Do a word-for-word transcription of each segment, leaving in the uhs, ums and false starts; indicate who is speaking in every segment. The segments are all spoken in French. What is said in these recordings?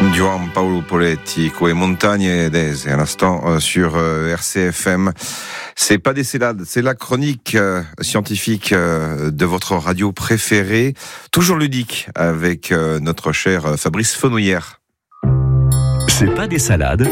Speaker 1: Juan Paolo Poletti, Coe Montagne d'Aise, à l'instant euh, sur euh, R C F M. C'est pas des salades, c'est la chronique euh, scientifique euh, de votre radio préférée, toujours ludique, avec euh, notre cher euh, Fabrice Fenouillère.
Speaker 2: C'est pas des salades.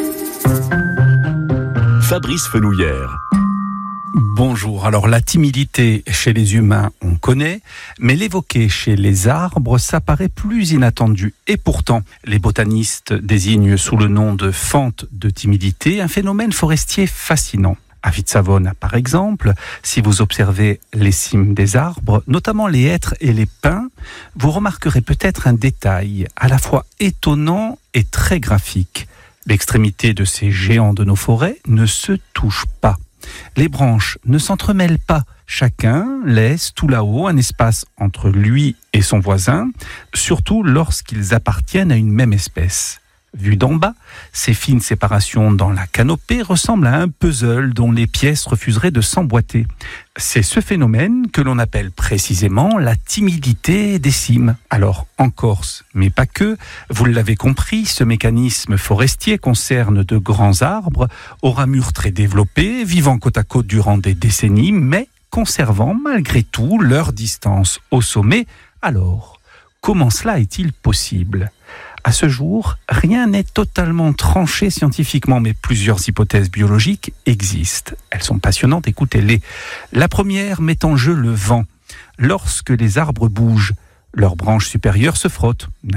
Speaker 2: Fabrice Fenouillère.
Speaker 3: Bonjour. Alors la timidité chez les humains, on connaît, mais l'évoquer chez les arbres, ça paraît plus inattendu. Et pourtant, les botanistes désignent sous le nom de fente de timidité un phénomène forestier fascinant. À Vitsavone, par exemple, si vous observez les cimes des arbres, notamment les hêtres et les pins, vous remarquerez peut-être un détail à la fois étonnant et très graphique. L'extrémité de ces géants de nos forêts ne se touche pas. Les branches ne s'entremêlent pas. Chacun laisse tout là-haut un espace entre lui et son voisin, surtout lorsqu'ils appartiennent à une même espèce. Vu d'en bas, ces fines séparations dans la canopée ressemblent à un puzzle dont les pièces refuseraient de s'emboîter. C'est ce phénomène que l'on appelle précisément la timidité des cimes. Alors, en Corse, mais pas que, vous l'avez compris, ce mécanisme forestier concerne de grands arbres, aux ramures très développées, vivant côte à côte durant des décennies, mais conservant malgré tout leur distance au sommet. Alors, comment cela est-il possible ? À ce jour, rien n'est totalement tranché scientifiquement, mais plusieurs hypothèses biologiques existent. Elles sont passionnantes, écoutez-les. La première met en jeu le vent. Lorsque les arbres bougent, leurs branches supérieures se frottent.